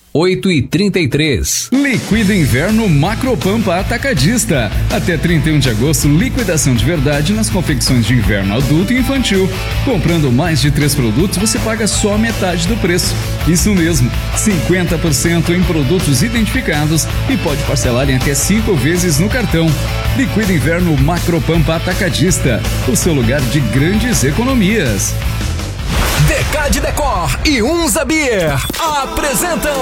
8h33. Liquida Inverno Macropampa Atacadista. Até 31 de agosto, liquidação de verdade nas confecções de inverno adulto e infantil. Comprando mais de 3 produtos, você paga só metade do preço. Isso mesmo, 50% em produtos identificados e pode parcelar em até 5 vezes no cartão. Liquida Inverno Macropampa Atacadista, o seu lugar de grandes economias. Decade Decor e Unza Beer apresentam